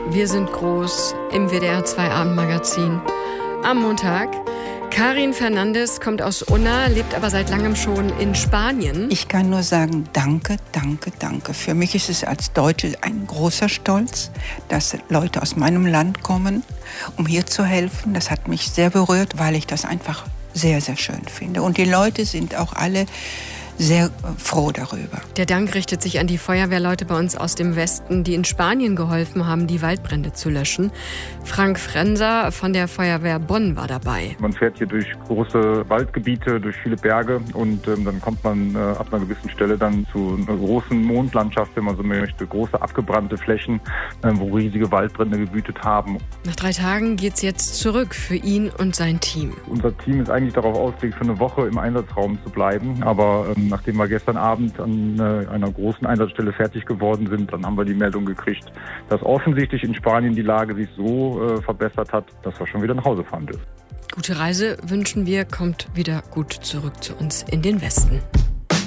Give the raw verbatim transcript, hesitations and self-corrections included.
Wir sind groß im W D R zwei Abendmagazin. Am Montag. Karin Fernandes kommt aus Unna, lebt aber seit langem schon in Spanien. Ich kann nur sagen, danke, danke, danke. Für mich ist es als Deutsche ein großer Stolz, dass Leute aus meinem Land kommen, um hier zu helfen. Das hat mich sehr berührt, weil ich das einfach sehr, sehr schön finde. Und die Leute sind auch alle sehr froh darüber. Der Dank richtet sich an die Feuerwehrleute bei uns aus dem Westen, die in Spanien geholfen haben, die Waldbrände zu löschen. Frank Frenser von der Feuerwehr Bonn war dabei. Man fährt hier durch große Waldgebiete, durch viele Berge und ähm, dann kommt man äh, ab einer gewissen Stelle dann zu einer großen Mondlandschaft, wenn man so möchte, große abgebrannte Flächen, äh, wo riesige Waldbrände gewütet haben. Nach drei Tagen geht's jetzt zurück für ihn und sein Team. Unser Team ist eigentlich darauf ausgelegt, für eine Woche im Einsatzraum zu bleiben, aber ähm, nachdem wir gestern Abend an äh, einer großen Einsatzstelle fertig geworden sind, dann haben wir die Meldung gekriegt, dass offensichtlich in Spanien die Lage sich so äh, verbessert hat, dass wir schon wieder nach Hause fahren dürfen. Gute Reise wünschen wir, kommt wieder gut zurück zu uns in den Westen.